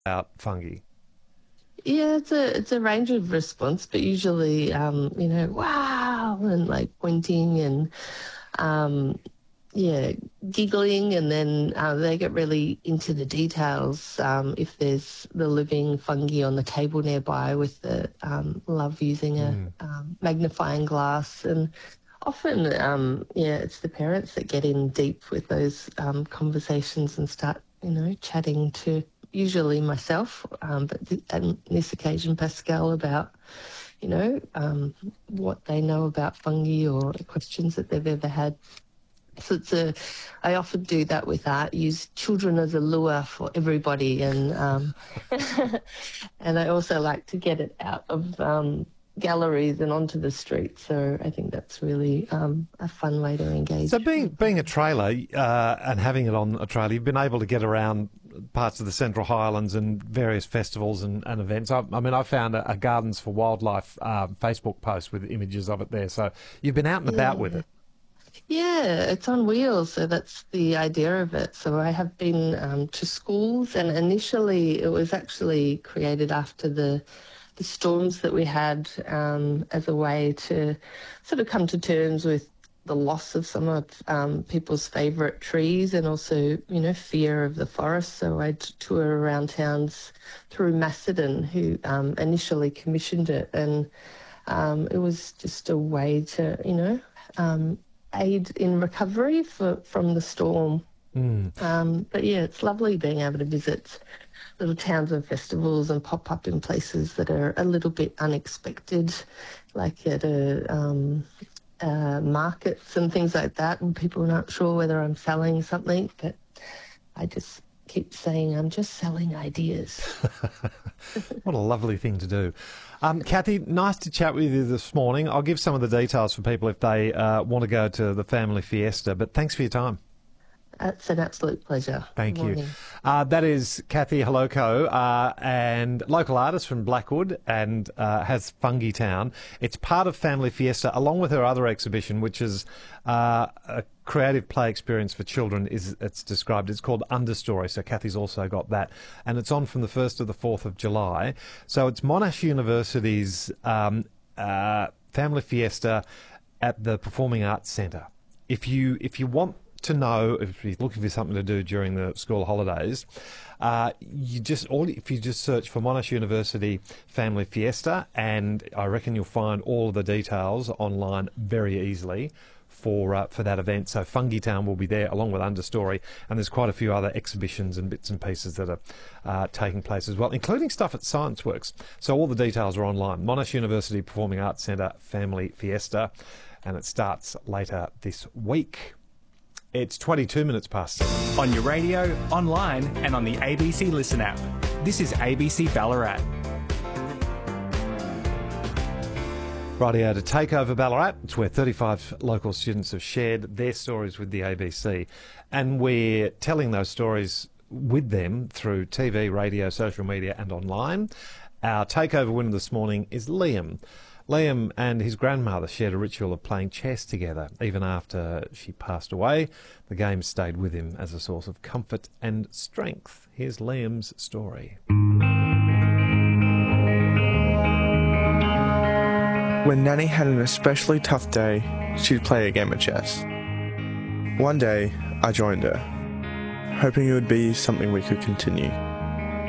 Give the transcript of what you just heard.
about fungi? Yeah, it's a range of response, but usually, wow, and like pointing and um, yeah, giggling, and then they get really into the details. If there's the living fungi on the table nearby, with the love using a magnifying glass, and often, it's the parents that get in deep with those conversations and start, chatting to usually myself, but on this occasion Pascal, about what they know about fungi or questions that they've ever had. So I often do that with art, use children as a lure for everybody, and and I also like to get it out of galleries and onto the street. So I think that's really a fun way to engage. So being a trailer and having it on a trailer, you've been able to get around parts of the Central Highlands and various festivals and events. I found a Gardens for Wildlife Facebook post with images of it there. So you've been out and about with it. Yeah, it's on wheels, so that's the idea of it. So I have been to schools, and initially it was actually created after the storms that we had, as a way to sort of come to terms with the loss of some of people's favourite trees, and also, fear of the forest. So I tour around towns through Macedon, who initially commissioned it, and it was just a way to, aid in recovery from the storm. But yeah, it's lovely being able to visit little towns and festivals and pop up in places that are a little bit unexpected, like at markets and things like that, and people are not sure whether I'm selling something, but I just keep saying I'm just selling ideas. What a lovely thing to do. Kathy, nice to chat with you this morning. I'll give some of the details for people if they want to go to the family fiesta, but thanks for your time. It's an absolute pleasure. Thank you. That is Kathy Holoko, and local artist from Blackwood, and has Fungi Town. It's part of Family Fiesta, along with her other exhibition, which is a creative play experience for children. It's described. It's called Understory. So Kathy's also got that, and it's on from the 1st to the 4th of July. So it's Monash University's Family Fiesta at the Performing Arts Centre. If you want to know, if you're looking for something to do during the school holidays, if you just search for Monash University Family Fiesta, and I reckon you'll find all of the details online very easily for that event. So Fungi Town will be there along with Understory, and there's quite a few other exhibitions and bits and pieces that are taking place as well, including stuff at Science Works. So all the details are online. Monash University Performing Arts Centre Family Fiesta, and it starts later this week. It's 22 minutes past 7. On your radio, online, and on the ABC Listen app. This is ABC Ballarat. Rightio, to take over Ballarat. It's where 35 local students have shared their stories with the ABC, and we're telling those stories with them through TV, radio, social media and online. Our takeover winner this morning is Liam. Liam and his grandmother shared a ritual of playing chess together. Even after she passed away, the game stayed with him as a source of comfort and strength. Here's Liam's story. When Nanny had an especially tough day, she'd play a game of chess. One day, I joined her, hoping it would be something we could continue.